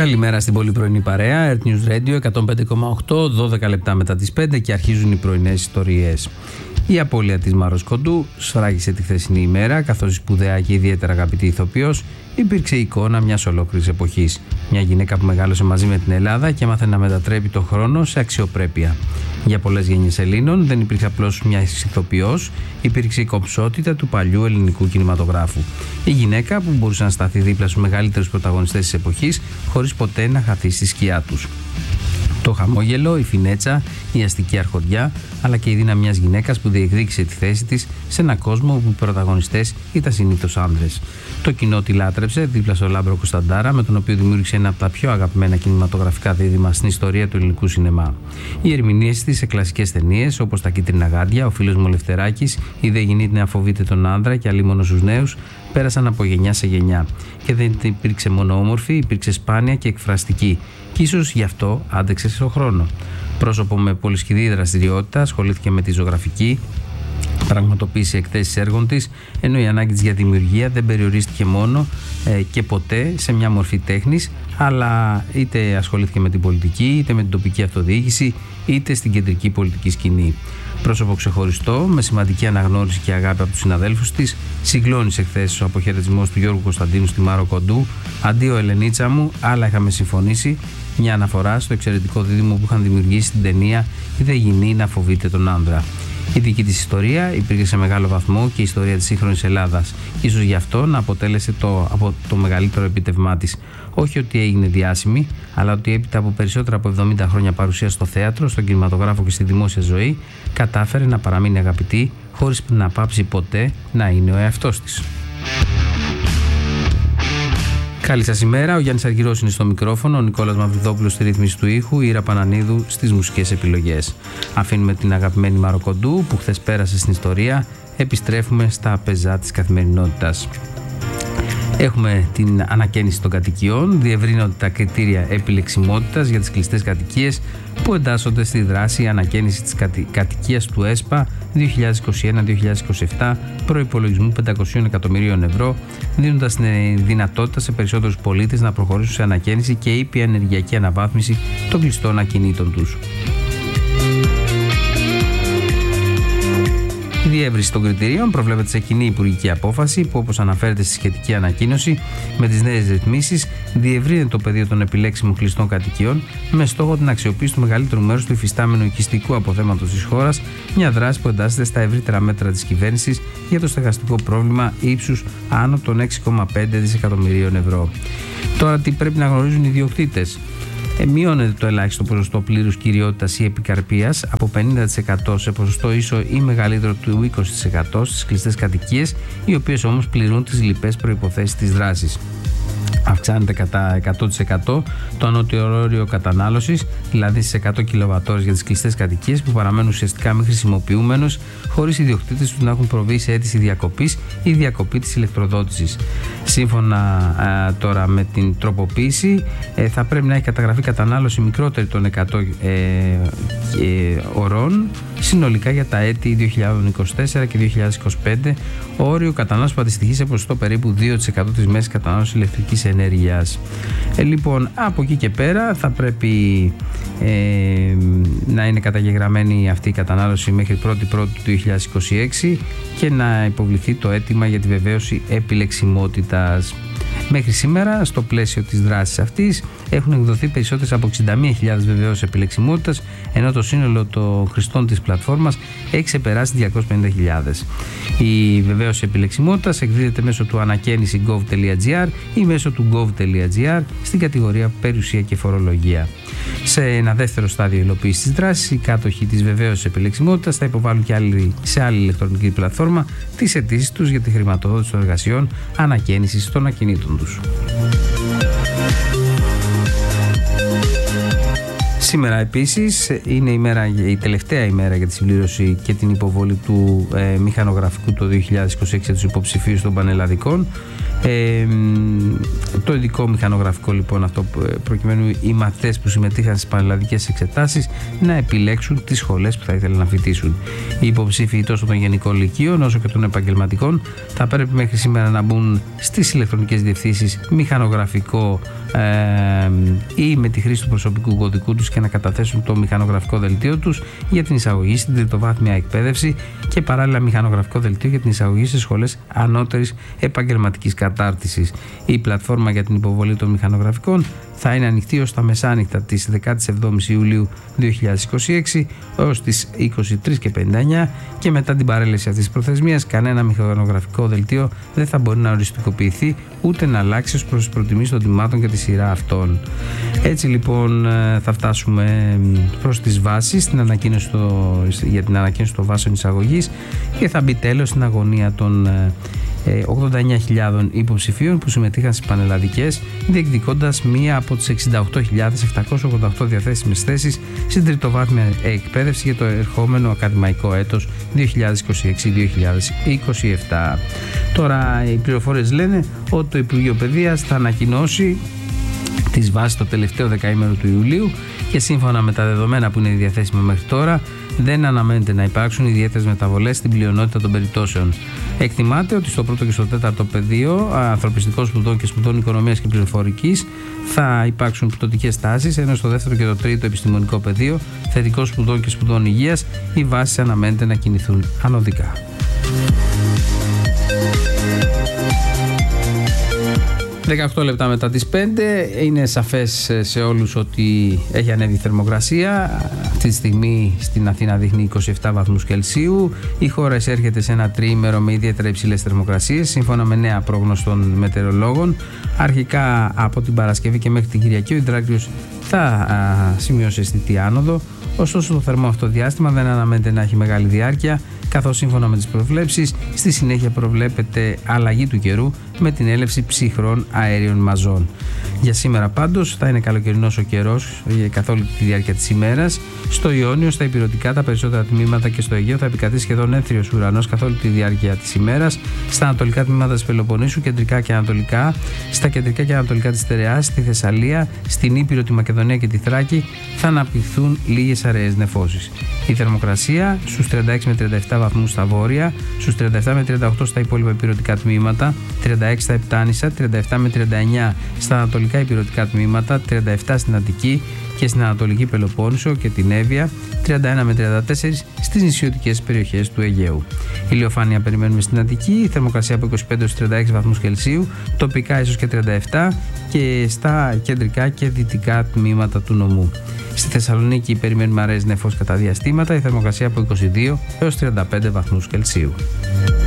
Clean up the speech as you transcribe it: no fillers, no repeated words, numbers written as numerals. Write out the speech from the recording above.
Καλημέρα στην πολύ πρωινή παρέα. Earth News Radio 105,8, 12 λεπτά μετά τις 5 και αρχίζουν οι πρωινές ιστορίες. Η απώλεια της Μάρος Κοντού σφράγισε τη χθεσινή ημέρα, καθώς η σπουδαία και ιδιαίτερα αγαπητή ηθοποιός υπήρξε εικόνα μιας ολόκληρης εποχής. Μια γυναίκα που μεγάλωσε μαζί με την Ελλάδα και έμαθε να μετατρέπει τον χρόνο σε αξιοπρέπεια. Για πολλές γενιές Ελλήνων δεν υπήρξε απλώς μια ηθοποιός, υπήρξε η κομψότητα του παλιού ελληνικού κινηματογράφου. Η γυναίκα που μπορούσε να σταθεί δίπλα στους μεγαλύτερους πρωταγωνιστές της εποχής, χωρίς ποτέ να χαθεί στη σκιά τους. Το χαμόγελο, η φινέτσα, η αστική αρχοντιά, αλλά και η δύναμη μιας γυναίκας που διεκδίκησε τη θέση της σε έναν κόσμο όπου οι πρωταγωνιστές ήταν συνήθως άνδρες. Το κοινό τη λάτρεψε δίπλα στο Λάμπρο Κωνσταντάρα, με τον οποίο δημιούργησε ένα από τα πιο αγαπημένα κινηματογραφικά δίδυμα στην ιστορία του ελληνικού σινεμά. Οι ερμηνείες της σε κλασικές ταινίες όπως Τα Κίτρινα Γάντια, Ο Φίλος μου ο Λευτεράκης, Η Δε Γινήτ να φοβείται τον άνδρα και Αλίμονο στους νέους πέρασαν από γενιά σε γενιά. Και δεν υπήρξε μόνο όμορφη, υπήρξε σπάνια και εκφραστική. Και ίσως γι' αυτό άντεξε στον χρόνο. Πρόσωπο με πολυσχηδή δραστηριότητα, ασχολήθηκε με τη ζωγραφική, πραγματοποίησε εκθέσεις έργων της, ενώ η ανάγκη της για δημιουργία δεν περιορίστηκε μόνο και ποτέ σε μια μορφή τέχνης, αλλά είτε ασχολήθηκε με την πολιτική, είτε με την τοπική αυτοδιοίκηση, είτε στην κεντρική πολιτική σκηνή. Πρόσωπο ξεχωριστό, με σημαντική αναγνώριση και αγάπη από τους συναδέλφους της, συγκλώνησε χθες ο αποχαιρετισμός του Γιώργου Κωνσταντίνου στη Μάρο Κοντού. Αντίο Ελενίτσα μου, άλλα είχαμε συμφωνήσει. Μια αναφορά στο εξαιρετικό δίδυμο που είχαν δημιουργήσει στην ταινία «Η Δε Γινή να φοβείται τον άνδρα». Η δική της ιστορία υπήρχε σε μεγάλο βαθμό και η ιστορία της σύγχρονης Ελλάδας. Ίσως γι' αυτό να αποτέλεσε το μεγαλύτερο επίτευγμά της. Όχι ότι έγινε διάσημη, αλλά ότι έπειτα από περισσότερα από 70 χρόνια παρουσία στο θέατρο, στον κινηματογράφο και στη δημόσια ζωή, κατάφερε να παραμείνει αγαπητή, χωρίς να πάψει ποτέ να είναι ο εαυτός της. Καλή σας ημέρα, ο Γιάννης Αργυρός είναι στο μικρόφωνο, ο Νικόλας Μαυριδόπουλος στη ρύθμιση του ήχου, η Ήρα Πανανίδου στις μουσικές επιλογές. Αφήνουμε την αγαπημένη Μάρο Κοντού που χθες πέρασε στην ιστορία, επιστρέφουμε στα πεζά της καθημερινότητας. Έχουμε την ανακαίνιση των κατοικιών, διευρύνονται τα κριτήρια επιλεξιμότητας για τις κλειστές κατοικίες που εντάσσονται στη δράση ανακαίνιση της κατοικίας του ΕΣΠΑ 2021-2027 προϋπολογισμού 500 εκατομμυρίων ευρώ, δίνοντας την δυνατότητα σε περισσότερους πολίτες να προχωρήσουν σε ανακαίνιση και ήπια ενεργειακή αναβάθμιση των κλειστών ακινήτων τους. Η διεύρυνση των κριτηρίων προβλέπεται σε κοινή υπουργική απόφαση που, όπως αναφέρεται στη σχετική ανακοίνωση, με τις νέες ρυθμίσεις διευρύνεται το πεδίο των επιλέξιμων κλειστών κατοικιών με στόχο την αξιοποίηση του μεγαλύτερου μέρους του υφιστάμενου οικιστικού αποθέματος της χώρας, μια δράση που εντάσσεται στα ευρύτερα μέτρα της κυβέρνησης για το στεγαστικό πρόβλημα ύψους άνω των 6,5 δισεκατομμυρίων ευρώ. Τώρα, τι πρέπει να γνωρίζουν οι ιδιοκτήτες? Μειώνεται το ελάχιστο ποσοστό πλήρους κυριότητας ή επικαρπίας από 50% σε ποσοστό ίσο ή μεγαλύτερο του 20% στις κλειστές κατοικίες, οι οποίες όμως πληρούν τις λοιπές προϋποθέσεις της δράσης. Αυξάνεται κατά 100% το ανώτιο όριο κατανάλωσης, δηλαδή στις 100 κιλοβατώρες για τις κλειστές κατοικίες που παραμένουν ουσιαστικά μη χρησιμοποιούμενος, χωρίς οι ιδιοκτήτες τους να έχουν προβεί σε αίτηση διακοπής ή διακοπή της ηλεκτροδότησης. Σύμφωνα τώρα με την τροποποίηση, θα πρέπει να έχει καταγραφεί κατανάλωση μικρότερη των 100 ωρών συνολικά για τα έτη 2024 και 2025, όριο κατανάλωση που αντιστοιχεί σε ποσοστό περίπου 2% της μέσης κατανάλωσης ηλεκτρικής ενέργειας. Λοιπόν, από εκεί και πέρα θα πρέπει να είναι καταγεγραμμένη αυτή η κατανάλωση μέχρι 1η του 2026 και να υποβληθεί το αίτημα για τη βεβαίωση επιλεξιμότητας. Μέχρι σήμερα, στο πλαίσιο της δράσης αυτής, έχουν εκδοθεί περισσότερες από 61.000 βεβαιώσεις επιλεξιμότητας, ενώ το σύνολο των χρηστών της πλατφόρμας έχει ξεπεράσει 250.000. Η βεβαίωση επιλεξιμότητας εκδίδεται μέσω του ανακαίνιση gov.gr ή μέσω του gov.gr στην κατηγορία περιουσία και φορολογία. Σε ένα δεύτερο στάδιο υλοποίησης της δράσης, οι κάτοχοι της βεβαίωσης επιλεξιμότητας θα υποβάλουν και σε άλλη ηλεκτρονική πλατφόρμα τις αιτήσεις τους για τη χρηματοδότηση των εργασιών ανακαίνισης των ακινήτων τους. Σήμερα επίσης είναι η τελευταία ημέρα για τη συμπλήρωση και την υποβολή του μηχανογραφικού το 2026 για τους υποψηφίους των πανελλαδικών. Το ειδικό μηχανογραφικό λοιπόν αυτό προκειμένου οι μαθητές που συμμετείχαν στις πανελλαδικές εξετάσεις να επιλέξουν τις σχολές που θα ήθελαν να φοιτήσουν. Οι υποψήφοι τόσο των γενικών λυκείων όσο και των επαγγελματικών θα πρέπει μέχρι σήμερα να μπουν στις ηλεκτρονικές διευθύνσεις μηχανογραφικό ή με τη χρήση του προσωπικού κωδικού τους και να καταθέσουν το μηχανογραφικό δελτίο τους για την εισαγωγή στην τριτοβάθμια εκπαίδευση και παράλληλα μηχανογραφικό δελτίο για την εισαγωγή σε σχολές ανώτερης επαγγελματικής κατάρτισης. Η πλατφόρμα για την υποβολή των μηχανογραφικών θα είναι ανοιχτή ως τα μεσάνυχτα της 17ης Ιουλίου 2026 έως τις 23:59 και μετά την παρέλευση αυτής της προθεσμίας κανένα μηχανογραφικό δελτίο δεν θα μπορεί να οριστικοποιηθεί ούτε να αλλάξει ως προς τις προτιμήσεις των τιμάτων και τη σειρά αυτών. Έτσι λοιπόν θα φτάσουμε προς τις βάσεις για την ανακοίνωση των βάσεων εισαγωγής και θα μπει τέλος στην αγωνία των 89.000 υποψηφίων που συμμετείχαν στις πανελλαδικές, διεκδικώντας μία από τις 68.788 διαθέσιμες θέσεις στην τριτοβάθμια εκπαίδευση για το ερχόμενο ακαδημαϊκό έτος 2026-2027. Τώρα οι πληροφορίες λένε ότι το Υπουργείο Παιδείας θα ανακοινώσει τις βάσεις το τελευταίο δεκαήμερο του Ιουλίου και σύμφωνα με τα δεδομένα που είναι διαθέσιμα μέχρι τώρα δεν αναμένεται να υπάρξουν ιδιαίτερες μεταβολές στην πλειονότητα των περιπτώσεων. Εκτιμάται ότι στο πρώτο και στο τέταρτο πεδίο ανθρωπιστικών σπουδών και σπουδών οικονομίας και πληροφορικής θα υπάρξουν πτωτικές τάσεις, ενώ στο δεύτερο και το τρίτο επιστημονικό πεδίο θετικών σπουδών και σπουδών υγείας οι βάσεις αναμένεται να κινηθούν ανωδικά. 18 λεπτά μετά τις 5 είναι σαφές σε όλους ότι έχει ανέβει η θερμοκρασία. Αυτή τη στιγμή στην Αθήνα δείχνει 27 βαθμούς Κελσίου. Η χώρα εισέρχεται σε ένα τριήμερο με ιδιαίτερα υψηλές θερμοκρασίες σύμφωνα με νέα πρόγνωση των μετεωρολόγων. Αρχικά από την Παρασκευή και μέχρι την Κυριακή ο Ιδράκυλος θα σημειώσει αισθητή άνοδο. Ωστόσο το θερμό αυτό διάστημα δεν αναμένεται να έχει μεγάλη διάρκεια, καθώς σύμφωνα με τις προβλέψεις στη συνέχεια προβλέπεται αλλαγή του καιρού με την έλευση ψυχρών αέριων μαζών. Για σήμερα πάντως θα είναι καλοκαιρινός ο καιρός καθ' όλη τη διάρκεια της ημέρας. Στο Ιόνιο, στα ηπειρωτικά, τα περισσότερα τμήματα και στο Αιγαίο θα επικρατήσει σχεδόν έθριος ουρανός καθ' όλη τη διάρκεια της ημέρας. Στα ανατολικά τμήματα της Πελοποννήσου, κεντρικά και ανατολικά, στα κεντρικά και ανατολικά της Στερεάς, στη Θεσσαλία, στην Ήπειρο, τη Μακεδονία και τη Θράκη θα αναπτυχθούν λίγες αραιές νεφώσεις. Η θερμοκρασία στους 36 με 37 βαθμούς στα βόρεια, στους 37 με 38 στα υπόλοιπα ηπειρωτικά τμήματα, 36 στα Επτάνησα, 37 με 39 στα ανατολικά ηπειρωτικά τμήματα, 37 στην Αττική και στην Ανατολική Πελοπόννησο και την Εύβοια, 31 με 34 στις νησιωτικές περιοχές του Αιγαίου. Ηλιοφάνεια περιμένουμε στην Αττική, η θερμοκρασία από 25 έως 36 βαθμούς Κελσίου, τοπικά ίσως και 37 και στα κεντρικά και δυτικά τμήματα του νομού. Στη Θεσσαλονίκη περιμένουμε αραιές νεφώσεις κατά διαστήματα, η θερμοκρασία από 22 έως 35 βαθμούς Κελσίου.